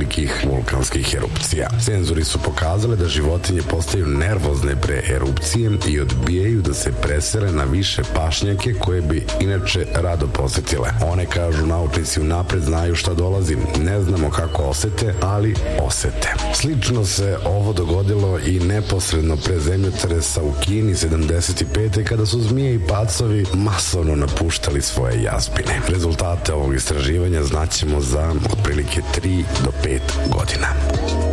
velikih vulkanskih erupcija. Senzori su pokazali da životinje postaju nervozne pre erupcije i odbijaju da se presele na više pašnjake koje bi inače rado posetile. One, kažu naučnici, unapred znaju šta dolazi. Ne znamo kako osete, ali osete. Slično se ovo dogodilo i neposredno pre zemljotresa u Kini 75. kada su zmije i pacovi masovno napuštali svoje jazbine. Rezultate ovog istraživanja znaćemo za otprilike 3 do 5 godina.